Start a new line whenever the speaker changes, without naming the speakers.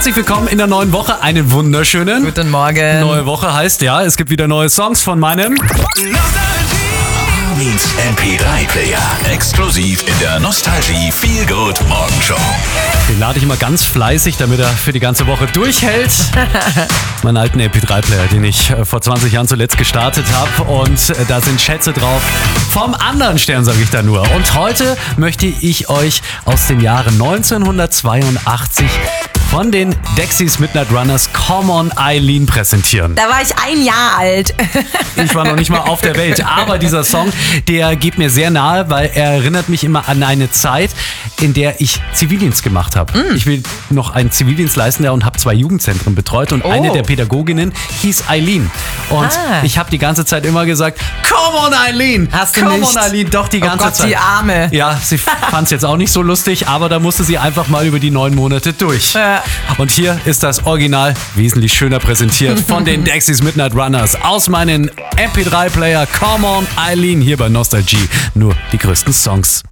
Herzlich willkommen in der neuen Woche. Einen wunderschönen
Guten Morgen.
Neue Woche heißt ja, es gibt wieder neue Songs von meinem
Armin's MP3-Player. Exklusiv in der Nostalgie Feel Good Morgenshow.
Den lade ich immer ganz fleißig, damit er für die ganze Woche durchhält. Meinen alten MP3-Player, den ich vor 20 Jahren zuletzt gestartet habe. Und da sind Schätze drauf. Vom anderen Stern, sage ich da nur. Und heute möchte ich euch aus dem Jahre 1982 von den Dexys Midnight Runners Come On Eileen präsentieren.
Da war ich 1 Jahr alt.
Ich war noch nicht mal auf der Welt, aber dieser Song, der geht mir sehr nahe, weil er erinnert mich immer an eine Zeit, in der ich Zivildienst gemacht habe. Ich will noch einen Zivildienst leisten und habe 2 Jugendzentren betreut und eine der Pädagoginnen hieß Eileen. Und ich habe die ganze Zeit immer gesagt, Come on Eileen!
Hast du
Come
nicht?
on Eileen, doch die ganze
Gott,
Zeit.
die Arme.
Ja, sie fand es jetzt auch nicht so lustig, aber da musste sie einfach mal über die 9 Monate durch.
Ja.
Und hier ist das Original wesentlich schöner präsentiert von den Dexys Midnight Runners aus meinem MP3-Player Come On Eileen hier bei Nostalgie. Nur die größten Songs.